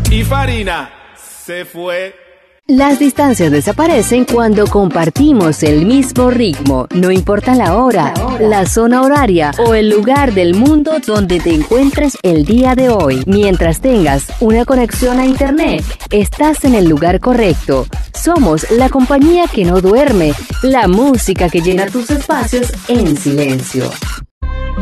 y Farina se fue. Las distancias desaparecen cuando compartimos el mismo ritmo. No importa la hora, la zona horaria o el lugar del mundo donde te encuentres el día de hoy. Mientras tengas una conexión a internet, estás en el lugar correcto. Somos la compañía que no duerme, la música que llena tus espacios en silencio.